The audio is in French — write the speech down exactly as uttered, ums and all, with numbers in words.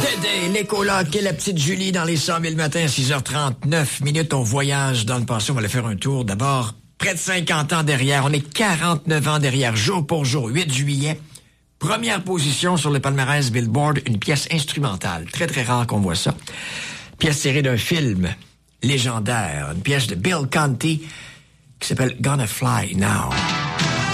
Dédé, les colocs et la petite Julie dans les cent mille matins à six heures trente-neuf minutes. On voyage dans le passé. On va aller faire un tour. D'abord, près de cinquante ans derrière. On est quarante-neuf ans derrière, jour pour jour, huit juillet. Première position sur le palmarès Billboard, une pièce instrumentale. Très, très rare qu'on voit ça. Pièce tirée d'un film légendaire. Une pièce de Bill Conti qui s'appelle Gonna Fly Now.